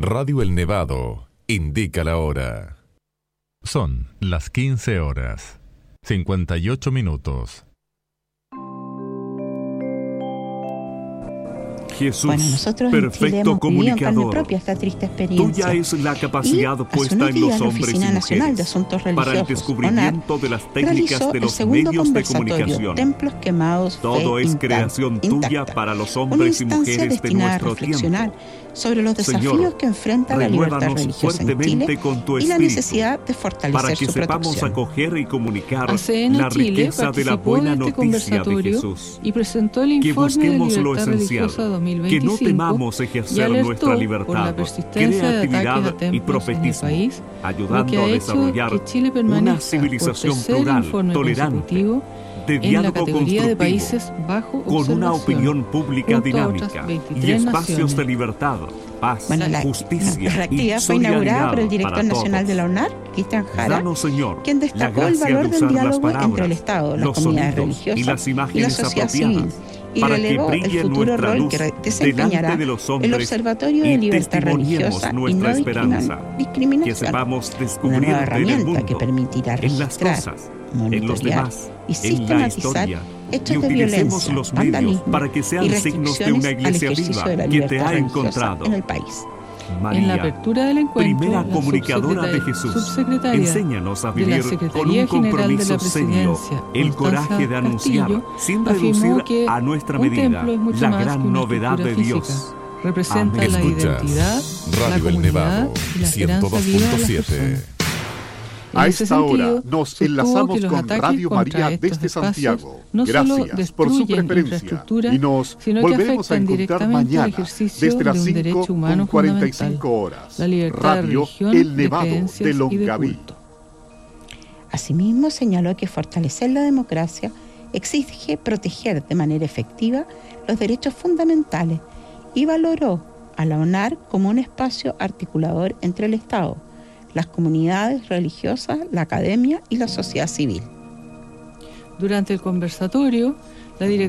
Radio El Nevado indica la hora. Son las 15 horas, 58 minutos. Jesús, perfecto comunicador, tuya es la capacidad puesta en los hombres y mujeres para el descubrimiento de las técnicas de los medios de comunicación. Todo es creación tuya para los hombres y mujeres de nuestro tiempo. Sobre los desafíos Señor, que enfrenta la libertad religiosa en Chile con tu y la espíritu, necesidad de fortalecer para que su sepamos protección. acoger y comunicar ACN la Chile riqueza de la buena noticia de Jesús. Y presentó el Que informe de busquemos lo libertad esencial, religiosa 2025, que no temamos y ejercer alertó nuestra por la libertad, persistencia de ataques a creatividad y templos en el profetismo, país, lo ayudando que a ha hecho desarrollar que Chile una permanezca civilización por tercer plural, informe tolerante, consecutivo de en la diálogo categoría de constructivo, países bajo con una observación, opinión pública junto a dinámica otras y 23 espacios naciones. de libertad, paz, La justicia actividad y fue inaugurada por el solidaridad director para nacional todos. de la UNAR, Cristian Jara, Danos, Señor, quien la destacó el gracia valor de del usar las diálogo palabras, entre el Estado, las los comunidades sonidos y religiosas las y la imágenes sociedad apropiadas, civil, y para que relevó el brille futuro nuestra rol luz que desempeñará delante de los el hombres Observatorio de y Libertad testimoniemos Religiosa y nuestra no esperanza, que discriminación, sepamos una descubrir nueva en el herramienta mundo, que permitirá en las registrar, cosas, en los monitorear demás, y en la sistematizar historia, hechos y de utilicemos violencia, los medios vandalismo para que sean y signos de una restricciones al iglesia ejercicio viva de la que libertad te ha religiosa encontrado. en el país. María, En la apertura del encuentro, primera la comunicadora de Jesús, subsecretaria enséñanos a de la vivir con Secretaría un General de compromiso la serio Presidencia, el Constanza coraje de anunciar, Castillo, sin afirmó reducir que a nuestra un medida, templo es mucho la más que gran una novedad de estructura Dios. física. Representa Amén. la Escuchas identidad, la Radio El comunidad Nevado, y la esperanza viva de las 102.7. personas. A En ese esta hora sentido, nos sostuvo enlazamos que los con ataques Radio contra María estos desde espacios Santiago. no solo Gracias por su destruyen preferencia infraestructura, y nos sino que volveremos a afectan encontrar directamente mañana al ejercicio desde las de un derecho 5 humano con 45 fundamental, horas. la libertad de Radio religión, El de Nevado creencias de y de Longaví. culto. Asimismo, señaló que fortalecer la democracia exige proteger de manera efectiva los derechos fundamentales y valoró a la UNAR como un espacio articulador entre el Estado, las comunidades religiosas, la academia y la sociedad civil. Durante el conversatorio, la directora